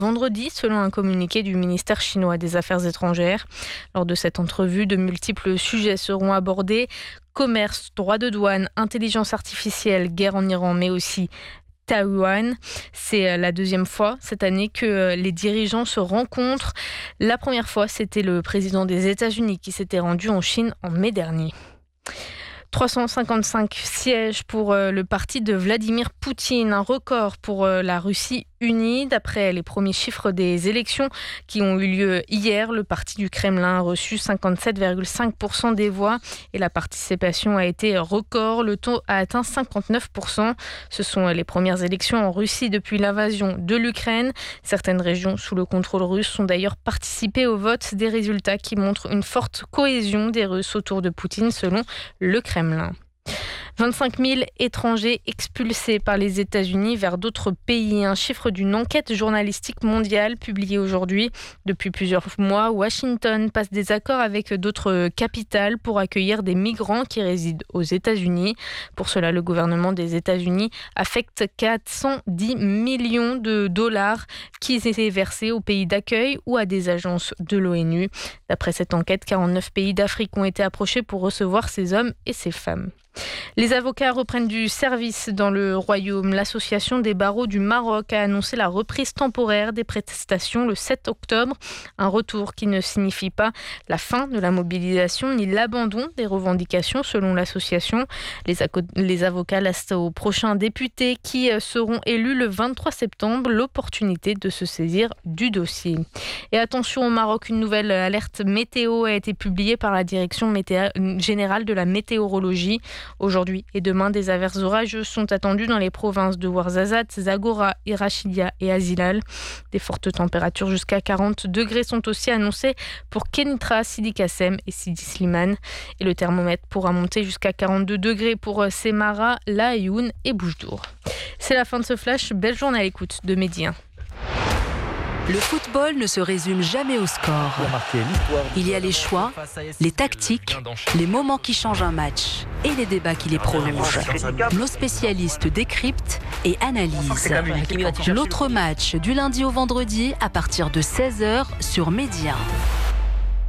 vendredi, selon un communiqué du ministère chinois des Affaires étrangères. Lors de cette entrevue, de multiples sujets seront abordés. Commerce, droit de douane, intelligence artificielle, guerre en Iran, mais aussi Taïwan. C'est la deuxième fois cette année que les dirigeants se rencontrent. La première fois, c'était le président des États-Unis qui s'était rendu en Chine en mai dernier. 355 sièges pour le parti de Vladimir Poutine, un record pour la Russie unie. D'après les premiers chiffres des élections qui ont eu lieu hier, le parti du Kremlin a reçu 57,5% des voix et la participation a été record. Le taux a atteint 59%. Ce sont les premières élections en Russie depuis l'invasion de l'Ukraine. Certaines régions sous le contrôle russe ont d'ailleurs participé au vote, des résultats qui montrent une forte cohésion des Russes autour de Poutine selon le Kremlin. 25 000 étrangers expulsés par les États-Unis vers d'autres pays. Un chiffre d'une enquête journalistique mondiale publiée aujourd'hui. Depuis plusieurs mois, Washington passe des accords avec d'autres capitales pour accueillir des migrants qui résident aux États-Unis. Pour cela, le gouvernement des États-Unis affecte 410 millions de dollars qui étaient versés aux pays d'accueil ou à des agences de l'ONU. D'après cette enquête, 49 pays d'Afrique ont été approchés pour recevoir ces hommes et ces femmes. Les avocats reprennent du service dans le Royaume. L'Association des barreaux du Maroc a annoncé la reprise temporaire des prestations le 7 octobre. Un retour qui ne signifie pas la fin de la mobilisation ni l'abandon des revendications selon l'association. Les avocats laissent aux prochains députés qui seront élus le 23 septembre l'opportunité de se saisir du dossier. Et attention au Maroc, une nouvelle alerte météo a été publiée par la Direction générale de la météorologie. Aujourd'hui et demain, des averses orageuses sont attendues dans les provinces de Ouarzazate, Zagora, Irachilia et Azilal. Des fortes températures jusqu'à 40 degrés sont aussi annoncées pour Kenitra, Sidi Kassem et Sidi Slimane. Et le thermomètre pourra monter jusqu'à 42 degrés pour Semara, La Ayoun et Boujdour. C'est la fin de ce flash. Belle journée à l'écoute de Midi 1. Le football ne se résume jamais au score. Il y a les choix, les tactiques, les moments qui changent un match et les débats qui les prolongent. Nos spécialistes décryptent et analysent. L'autre match du lundi au vendredi à partir de 16h sur Midi 1.